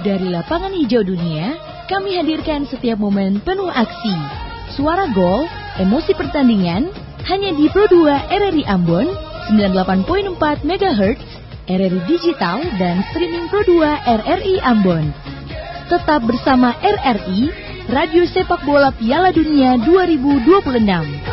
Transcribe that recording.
Dari lapangan hijau dunia, kami hadirkan setiap momen penuh aksi. Suara gol, emosi pertandingan, hanya di Pro 2 RRI Ambon, 98.4 MHz, RRI Digital, dan streaming Pro 2 RRI Ambon. Tetap bersama RRI, Radio Sepak Bola Piala Dunia 2026.